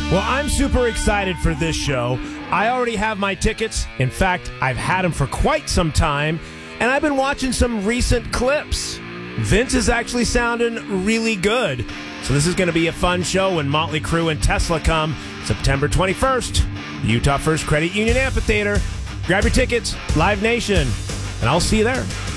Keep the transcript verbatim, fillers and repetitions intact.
Well, I'm super excited for this show. I already have my tickets. In fact, I've had them for quite some time, and I've been watching some recent clips. Vince is actually sounding really good. So this is going to be a fun show when Motley Crue and Tesla come September twenty-first, Utah First Credit Union Amphitheater. Grab your tickets, Live Nation, and I'll see you there.